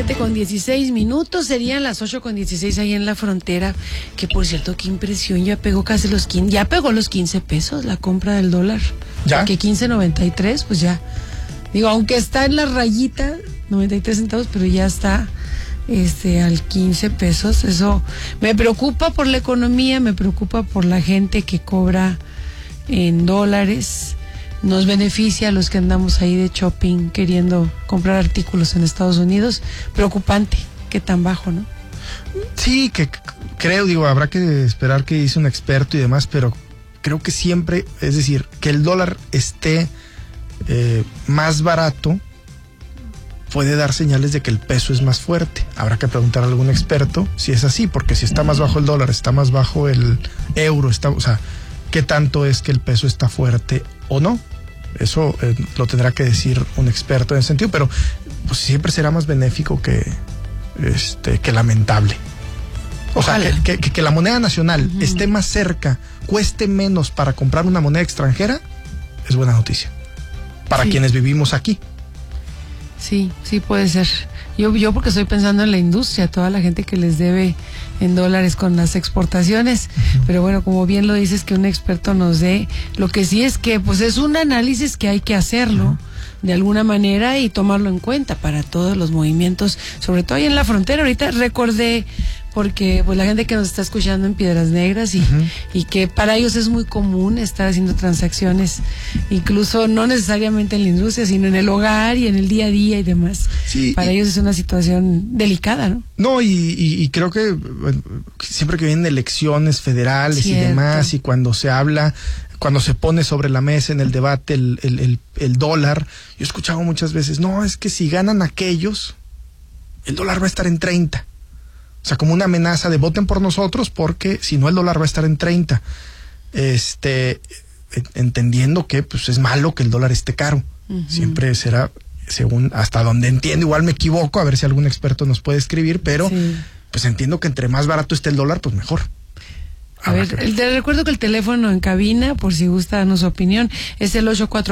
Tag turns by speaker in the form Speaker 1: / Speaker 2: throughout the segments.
Speaker 1: 7:16, serían las 8:16 ahí en la frontera, que por cierto, qué impresión, ya pegó casi ya pegó los 15 pesos la compra del dólar.
Speaker 2: ¿Ya?
Speaker 1: Que 15.93, pues ya, digo, aunque está en la rayita, 93 centavos, pero ya está al 15 pesos, eso me preocupa por la economía, me preocupa por la gente que cobra en dólares. Nos beneficia a los que andamos ahí de shopping queriendo comprar artículos en Estados Unidos. Preocupante, que tan bajo, ¿no?
Speaker 2: Sí, que creo, habrá que esperar que dice un experto y demás, pero creo que siempre, es decir, que el dólar esté más barato puede dar señales de que el peso es más fuerte. Habrá que preguntar a algún experto si es así, porque si está más bajo el dólar, está más bajo el euro, o sea, ¿qué tanto es que el peso está fuerte o no? Eso lo tendrá que decir un experto en ese sentido, pero pues siempre será más benéfico que lamentable. O
Speaker 1: Ojalá.
Speaker 2: sea, que la moneda nacional esté más cerca, cueste menos para comprar una moneda extranjera, es buena noticia. Para quienes vivimos aquí.
Speaker 1: Sí, puede ser. Yo porque estoy pensando en la industria, toda la gente que les debe en dólares con las exportaciones, pero bueno, como bien lo dices, que un experto nos dé, lo que sí es que pues es un análisis que hay que hacerlo de alguna manera y tomarlo en cuenta para todos los movimientos, sobre todo ahí en la frontera. Ahorita recordé, porque pues la gente que nos está escuchando en Piedras Negras y que para ellos es muy común estar haciendo transacciones, incluso no necesariamente en la industria, sino en el hogar y en el día a día y demás. Sí, para ellos es una situación delicada, ¿no?
Speaker 2: No, y creo que bueno, siempre que vienen elecciones federales y demás, y cuando se habla, cuando se pone sobre la mesa en el debate el dólar, yo he escuchado muchas veces, no, es que si ganan aquellos, el dólar va a estar en 30. O sea, como una amenaza de voten por nosotros porque si no el dólar va a estar en 30. Entendiendo que pues es malo que el dólar esté caro. Siempre será, según hasta donde entiendo, igual me equivoco, a ver si algún experto nos puede escribir, pero pues entiendo que entre más barato esté el dólar, pues mejor.
Speaker 1: A ver, te recuerdo que el teléfono en cabina, por si gusta darnos su opinión, es el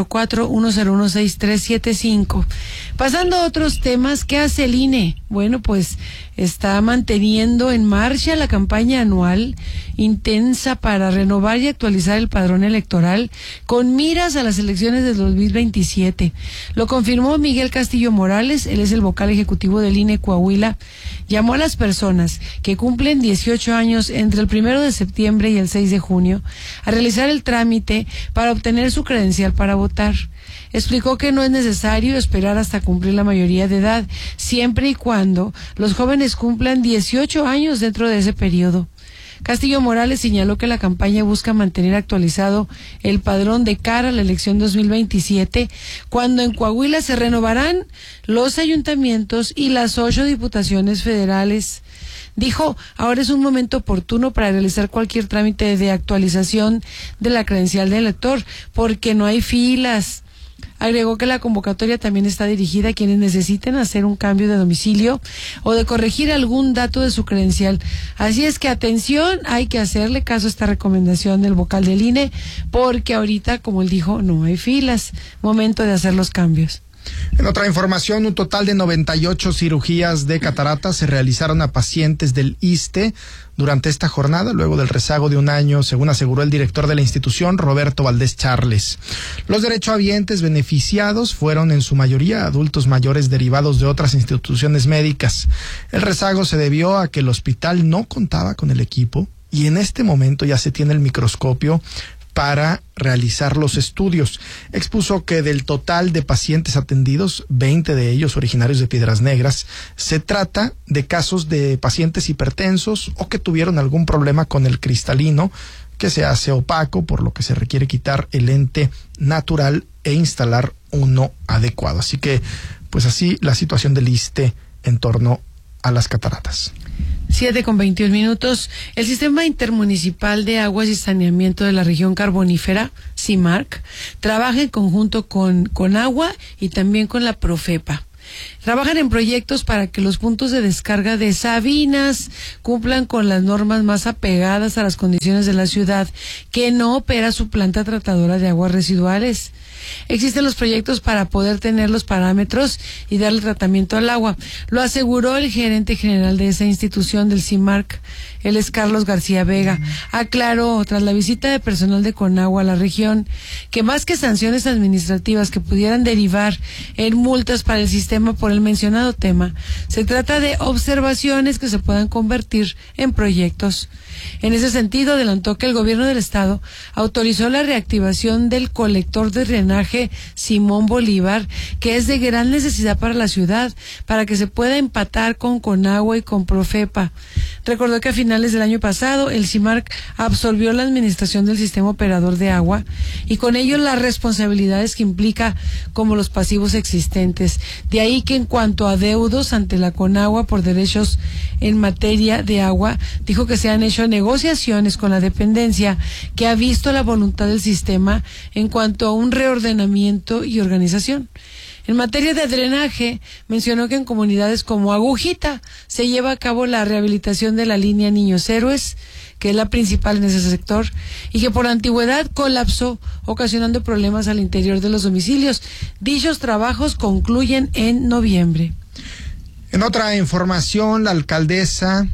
Speaker 1: 844-101-6375. Pasando a otros temas, ¿qué hace el INE? Bueno, pues está manteniendo en marcha la campaña anual intensa para renovar y actualizar el padrón electoral con miras a las elecciones del 2027. Lo confirmó Miguel Castillo Morales, él es el vocal ejecutivo del INE Coahuila. Llamó a las personas que cumplen 18 años entre el 1 de septiembre y el 6 de junio a realizar el trámite para obtener su credencial para votar. Explicó que no es necesario esperar hasta cumplir la mayoría de edad, siempre y cuando los jóvenes cumplan 18 años dentro de ese periodo. Castillo Morales señaló que la campaña busca mantener actualizado el padrón de cara a la elección 2027, cuando en Coahuila se renovarán los ayuntamientos y las 8 diputaciones federales. Dijo, ahora es un momento oportuno para realizar cualquier trámite de actualización de la credencial del elector, porque no hay filas. Agregó que la convocatoria también está dirigida a quienes necesiten hacer un cambio de domicilio o de corregir algún dato de su credencial. Así es que atención, hay que hacerle caso a esta recomendación del vocal del INE, porque ahorita, como él dijo, no hay filas. Momento de hacer los cambios.
Speaker 2: En otra información, un total de 98 cirugías de cataratas se realizaron a pacientes del ISSSTE durante esta jornada, luego del rezago de un año, según aseguró el director de la institución, Roberto Valdés Charles. Los derechohabientes beneficiados fueron en su mayoría adultos mayores derivados de otras instituciones médicas. El rezago se debió a que el hospital no contaba con el equipo y en este momento ya se tiene el microscopio para realizar los estudios. Expuso que del total de pacientes atendidos, 20 de ellos originarios de Piedras Negras, se trata de casos de pacientes hipertensos o que tuvieron algún problema con el cristalino, que se hace opaco, por lo que se requiere quitar el lente natural e instalar uno adecuado. Así que, pues así la situación del ISSSTE en torno a las cataratas.
Speaker 1: 7:21. El Sistema Intermunicipal de Aguas y Saneamiento de la Región Carbonífera, CIMARC, trabaja en conjunto con Agua y también con la Profepa. Trabajan en proyectos para que los puntos de descarga de Sabinas cumplan con las normas más apegadas a las condiciones de la ciudad, que no opera su planta tratadora de aguas residuales. Existen los proyectos para poder tener los parámetros y darle tratamiento al agua. Lo aseguró el gerente general de esa institución del CIMARC, él es Carlos García Vega. Aclaró, tras la visita de personal de Conagua a la región, que más que sanciones administrativas que pudieran derivar en multas para el sistema por el mencionado tema, se trata de observaciones que se puedan convertir en proyectos. En ese sentido, adelantó que el gobierno del estado autorizó la reactivación del colector de drenaje Simón Bolívar, que es de gran necesidad para la ciudad, para que se pueda empatar con Conagua y con Profepa. Recordó que a finales del año pasado el CIMARC absorbió la administración del sistema operador de agua y con ello las responsabilidades que implica, como los pasivos existentes. De ahí que en cuanto a adeudos ante la Conagua por derechos en materia de agua, dijo que se han hecho negociaciones con la dependencia, que ha visto la voluntad del sistema en cuanto a un reordenamiento y organización. En materia de drenaje, mencionó que en comunidades como Agujita se lleva a cabo la rehabilitación de la línea Niños Héroes, que es la principal en ese sector, y que por antigüedad colapsó, ocasionando problemas al interior de los domicilios. Dichos trabajos concluyen en noviembre.
Speaker 2: En otra información, la alcaldesa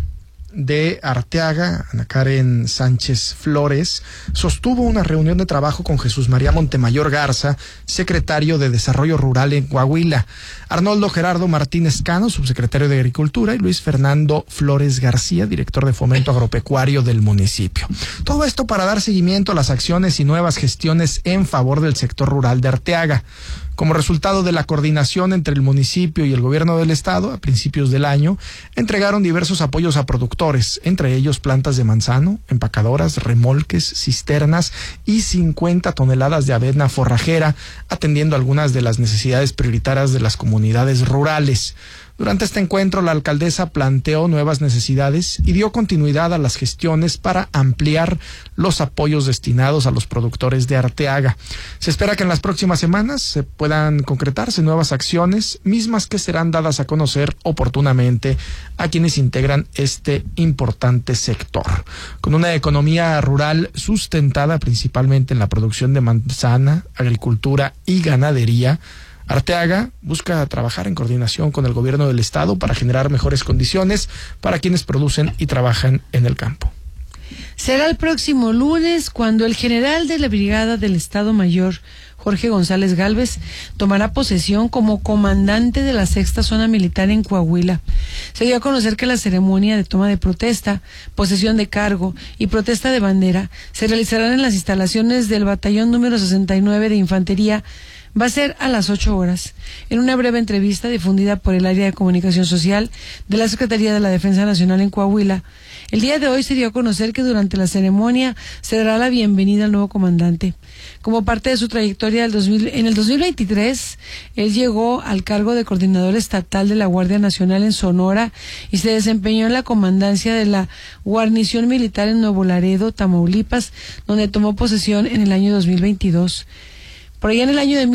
Speaker 2: de Arteaga, Ana Karen Sánchez Flores, sostuvo una reunión de trabajo con Jesús María Montemayor Garza, secretario de Desarrollo Rural en Coahuila, Arnoldo Gerardo Martínez Cano, subsecretario de Agricultura, y Luis Fernando Flores García, director de Fomento Agropecuario del municipio. Todo esto para dar seguimiento a las acciones y nuevas gestiones en favor del sector rural de Arteaga. Como resultado de la coordinación entre el municipio y el gobierno del estado, a principios del año, entregaron diversos apoyos a productores, entre ellos plantas de manzano, empacadoras, remolques, cisternas y 50 toneladas de avena forrajera, atendiendo algunas de las necesidades prioritarias de las comunidades rurales. Durante este encuentro, la alcaldesa planteó nuevas necesidades y dio continuidad a las gestiones para ampliar los apoyos destinados a los productores de Arteaga. Se espera que en las próximas semanas se puedan concretarse nuevas acciones, mismas que serán dadas a conocer oportunamente a quienes integran este importante sector. Con una economía rural sustentada principalmente en la producción de manzana, agricultura y ganadería, Arteaga busca trabajar en coordinación con el gobierno del estado para generar mejores condiciones para quienes producen y trabajan en el campo.
Speaker 1: Será el próximo lunes cuando el general de la Brigada del Estado Mayor, Jorge González Gálvez, tomará posesión como comandante de la 6ª Zona Militar en Coahuila. Se dio a conocer que la ceremonia de toma de protesta, posesión de cargo y protesta de bandera se realizarán en las instalaciones del Batallón número 69 de Infantería. Va a ser a las 8 horas. En una breve entrevista difundida por el área de comunicación social de la Secretaría de la Defensa Nacional en Coahuila, el día de hoy se dio a conocer que durante la ceremonia se dará la bienvenida al nuevo comandante. Como parte de su trayectoria en el 2023, él llegó al cargo de coordinador estatal de la Guardia Nacional en Sonora y se desempeñó en la comandancia de la guarnición militar en Nuevo Laredo, Tamaulipas, donde tomó posesión en el año 2022. Por allá en el año de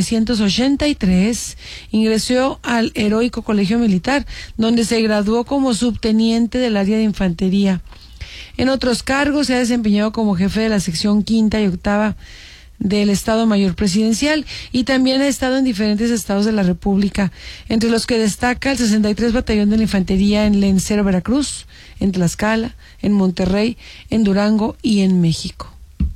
Speaker 1: 1983 ingresó al Heroico Colegio Militar, donde se graduó como subteniente del área de infantería. En otros cargos se ha desempeñado como jefe de la sección 5ª y 8ª del Estado Mayor Presidencial y también ha estado en diferentes estados de la República, entre los que destaca el 63 Batallón de la Infantería en Lencero, Veracruz, en Tlaxcala, en Monterrey, en Durango y en México.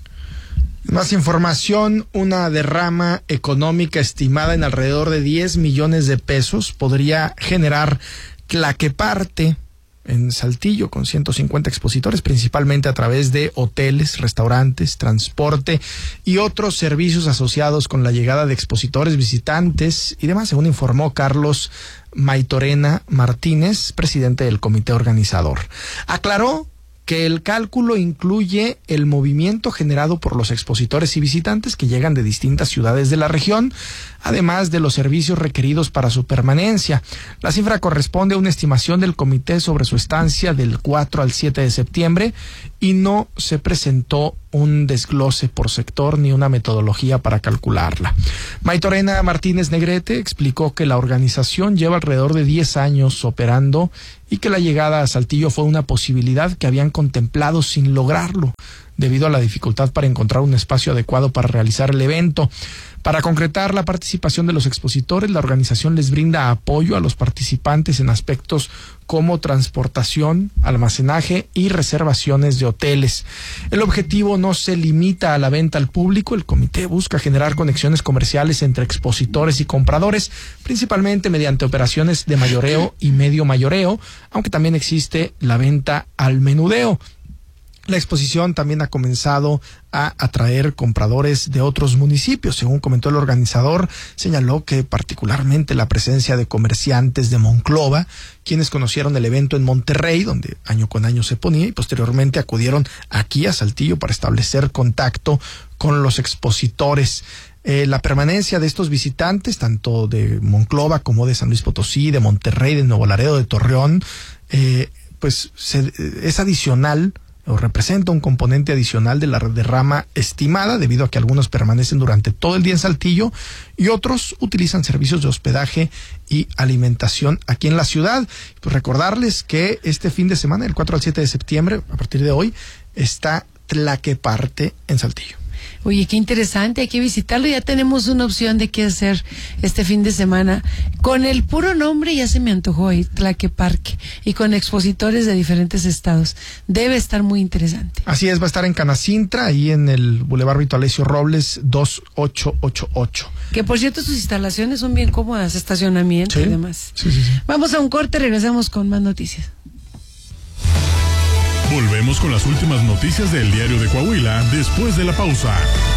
Speaker 2: Más información, una derrama económica estimada en alrededor de 10 millones de pesos podría generar Tlaqueparte en Saltillo, con 150 expositores, principalmente a través de hoteles, restaurantes, transporte y otros servicios asociados con la llegada de expositores, visitantes y demás, según informó Carlos Maitorena Martínez, presidente del comité organizador. Aclaró que el cálculo incluye el movimiento generado por los expositores y visitantes que llegan de distintas ciudades de la región, además de los servicios requeridos para su permanencia. La cifra corresponde a una estimación del comité sobre su estancia del 4 al 7 de septiembre y no se presentó un desglose por sector ni una metodología para calcularla. Maitorena Martínez Negrete explicó que la organización lleva alrededor de 10 años operando y que la llegada a Saltillo fue una posibilidad que habían contemplado sin lograrlo. debido a la dificultad para encontrar un espacio adecuado para realizar el evento. Para concretar la participación de los expositores, la organización les brinda apoyo a los participantes en aspectos como transportación, almacenaje y reservaciones de hoteles. El objetivo no se limita a la venta al público. El comité busca generar conexiones comerciales entre expositores y compradores, principalmente mediante operaciones de mayoreo y medio mayoreo, aunque también existe la venta al menudeo. La exposición también ha comenzado a atraer compradores de otros municipios. Según comentó el organizador, señaló que particularmente la presencia de comerciantes de Monclova, quienes conocieron el evento en Monterrey, donde año con año se ponía, y posteriormente acudieron aquí a Saltillo para establecer contacto con los expositores. La permanencia de estos visitantes, tanto de Monclova como de San Luis Potosí, de Monterrey, de Nuevo Laredo, de Torreón, es adicional, o representa un componente adicional de la derrama estimada, debido a que algunos permanecen durante todo el día en Saltillo y otros utilizan servicios de hospedaje y alimentación aquí en la ciudad. Pues recordarles que este fin de semana, del 4 al 7 de septiembre, a partir de hoy, está Tlaqueparte en Saltillo.
Speaker 1: Oye, qué interesante, hay que visitarlo. Ya tenemos una opción de qué hacer este fin de semana. Con el puro nombre ya se me antojó ir, Tlaqueparque, y con expositores de diferentes estados. Debe estar muy interesante.
Speaker 2: Así es, va a estar en Canacintra, ahí en el Boulevard Vito Alessio Robles, 2888.
Speaker 1: Que por cierto, sus instalaciones son bien cómodas, estacionamiento y demás.
Speaker 2: Sí.
Speaker 1: Vamos a un corte, regresamos con más noticias.
Speaker 3: Volvemos con las últimas noticias del Diario de Coahuila después de la pausa.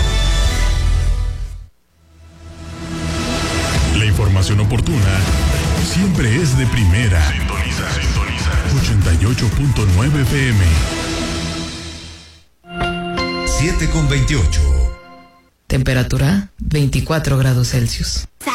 Speaker 3: La información oportuna siempre es de primera. Sintoniza 88.9 FM.
Speaker 4: 7:28.
Speaker 5: Temperatura 24 grados Celsius.